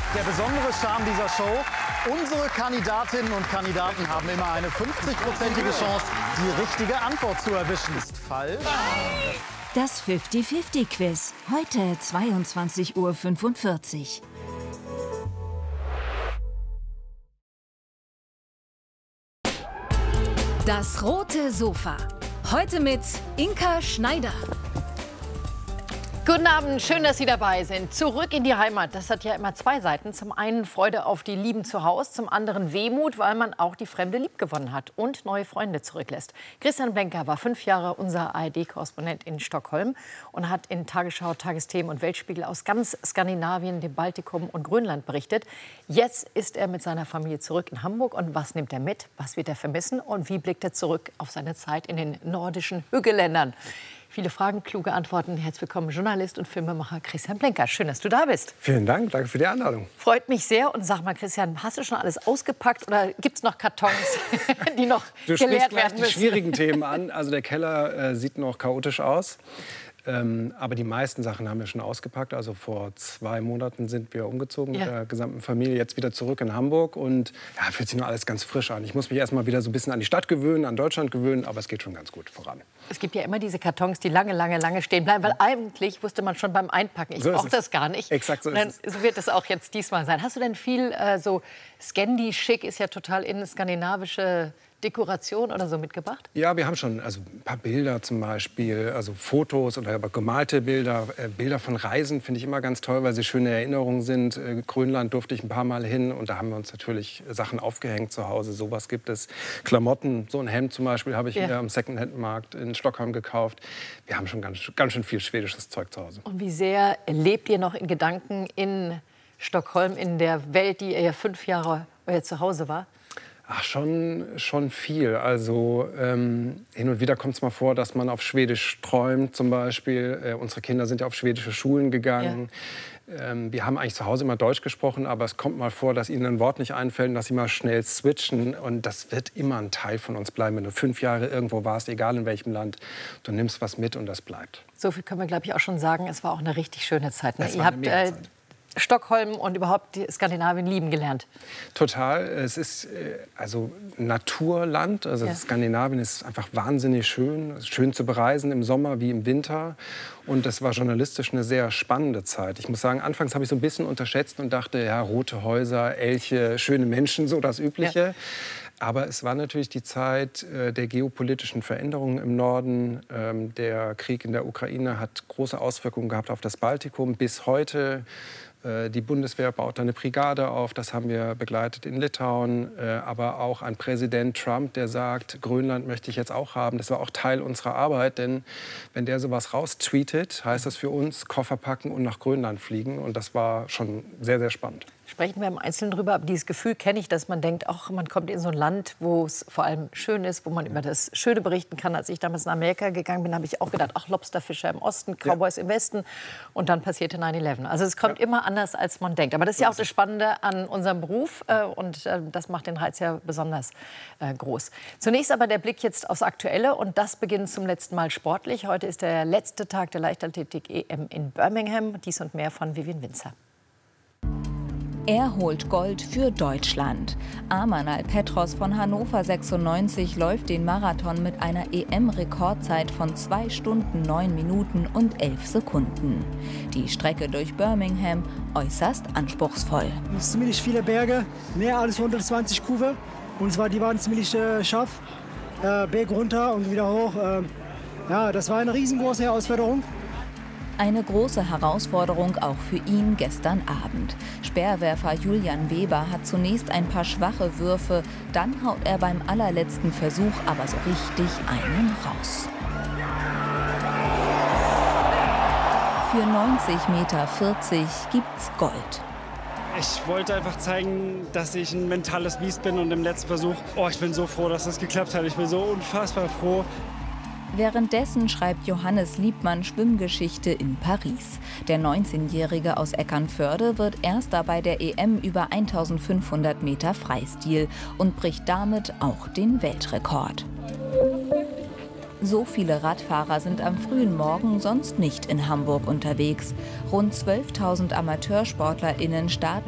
Der besondere Charme dieser Show: unsere Kandidatinnen und Kandidaten haben immer eine 50-prozentige Chance, die richtige Antwort zu erwischen. Ist falsch? Das 50-50-Quiz. Heute 22:45 Uhr. Das rote Sofa. Heute mit Inka Schneider. Guten Abend, schön, dass Sie dabei sind. Zurück in die Heimat, das hat ja immer zwei Seiten. Zum einen Freude auf die Lieben zu Hause, zum anderen Wehmut, weil man auch die Fremde liebgewonnen hat und neue Freunde zurücklässt. Christian Blenker war 5 Jahre unser ARD-Korrespondent in Stockholm und hat in Tagesschau, Tagesthemen und Weltspiegel aus ganz Skandinavien, dem Baltikum und Grönland berichtet. Jetzt ist er mit seiner Familie zurück in Hamburg. Und was nimmt er mit? Was wird er vermissen? Und wie blickt er zurück auf seine Zeit in den nordischen Hügelländern? Viele Fragen, kluge Antworten. Herzlich willkommen, Journalist und Filmemacher Christian Blenker. Schön, dass du da bist. Vielen Dank, danke für die Einladung. Freut mich sehr. Und sag mal, Christian, hast du schon alles ausgepackt oder gibt es noch Kartons, die noch geleert werden müssen? Die schwierigen Themen an. Also der Keller sieht noch chaotisch aus. Aber die meisten Sachen haben wir schon ausgepackt. Also vor 2 Monaten sind wir umgezogen mit der gesamten Familie. Jetzt wieder zurück in Hamburg. Und ja, fühlt sich nur alles ganz frisch an. Ich muss mich erst mal wieder so ein bisschen an die Stadt gewöhnen, an Deutschland gewöhnen. Aber es geht schon ganz gut voran. Es gibt ja immer diese Kartons, die lange stehen bleiben. Weil eigentlich wusste man schon beim Einpacken, ich brauche das gar nicht. Exakt so ist es. So wird es auch jetzt diesmal sein. Hast du denn viel so Scandi-Schick, ist ja total in skandinavische Dekoration oder so mitgebracht? Ja, wir haben schon also ein paar Bilder zum Beispiel, also Fotos oder gemalte Bilder. Bilder von Reisen finde ich immer ganz toll, weil sie schöne Erinnerungen sind. Grönland durfte ich ein paar Mal hin und da haben wir uns natürlich Sachen aufgehängt zu Hause. Sowas gibt es. Klamotten, so ein Hemd zum Beispiel habe ich mir am Secondhand-Markt in Stockholm gekauft. Wir haben schon ganz schön viel schwedisches Zeug zu Hause. Und wie sehr lebt ihr noch in Gedanken in Stockholm, in der Welt, die ja 5 Jahre euer Zuhause war? Ach, schon viel. Also hin und wieder kommt es mal vor, dass man auf Schwedisch träumt zum Beispiel. Unsere Kinder sind ja auf schwedische Schulen gegangen. Ja. Wir haben eigentlich zu Hause immer Deutsch gesprochen, aber es kommt mal vor, dass ihnen ein Wort nicht einfällt und dass sie mal schnell switchen. Und das wird immer ein Teil von uns bleiben. Wenn du 5 Jahre irgendwo warst, egal in welchem Land, du nimmst was mit und das bleibt. So viel können wir, glaube ich, auch schon sagen. Es war auch eine richtig schöne Zeit. Ne? Ihr habt Stockholm und überhaupt Skandinavien lieben gelernt. Total. Es ist also Naturland. Also Skandinavien ist einfach wahnsinnig schön. Es ist schön zu bereisen im Sommer wie im Winter. Und das war journalistisch eine sehr spannende Zeit. Ich muss sagen, anfangs habe ich so ein bisschen unterschätzt und dachte, ja, rote Häuser, Elche, schöne Menschen, so das Übliche. Ja. Aber es war natürlich die Zeit der geopolitischen Veränderungen im Norden. Der Krieg in der Ukraine hat große Auswirkungen gehabt auf das Baltikum. Bis heute. Die Bundeswehr baut eine Brigade auf, das haben wir begleitet in Litauen. Aber auch ein Präsident Trump, der sagt, Grönland möchte ich jetzt auch haben. Das war auch Teil unserer Arbeit, denn wenn der sowas raustweetet, heißt das für uns Koffer packen und nach Grönland fliegen. Und das war schon sehr, sehr spannend. Sprechen wir im Einzelnen drüber, aber dieses Gefühl kenne ich, dass man denkt, ach, man kommt in so ein Land, wo es vor allem schön ist, wo man über das Schöne berichten kann. Als ich damals nach Amerika gegangen bin, habe ich auch gedacht, ach, Lobsterfischer im Osten, Cowboys im Westen. Und dann passierte 9/11. Also es kommt immer anders, als man denkt. Aber das ist ja auch das Spannende an unserem Beruf und das macht den Reiz ja besonders groß. Zunächst aber der Blick jetzt aufs Aktuelle und das beginnt zum letzten Mal sportlich. Heute ist der letzte Tag der Leichtathletik-EM in Birmingham. Dies und mehr von Vivian Winzer. Er holt Gold für Deutschland. Amanal Petros von Hannover 96 läuft den Marathon mit einer EM-Rekordzeit von 2 Stunden, 9 Minuten und 11 Sekunden. Die Strecke durch Birmingham äußerst anspruchsvoll. Ziemlich viele Berge, mehr als 120 Kufe. Und zwar, die waren ziemlich scharf. Berg runter und wieder hoch. Ja, das war eine riesengroße Herausforderung. Eine große Herausforderung auch für ihn gestern Abend. Speerwerfer Julian Weber hat zunächst ein paar schwache Würfe, dann haut er beim allerletzten Versuch aber so richtig einen raus. Für 90,40 Meter gibt's Gold. Ich wollte einfach zeigen, dass ich ein mentales Biest bin und im letzten Versuch, ich bin so froh, dass das geklappt hat. Ich bin so unfassbar froh. Währenddessen schreibt Johannes Liebmann Schwimmgeschichte in Paris. Der 19-Jährige aus Eckernförde wird Erster bei der EM über 1500 Meter Freistil und bricht damit auch den Weltrekord. So viele Radfahrer sind am frühen Morgen sonst nicht in Hamburg unterwegs. Rund 12.000 AmateursportlerInnen starten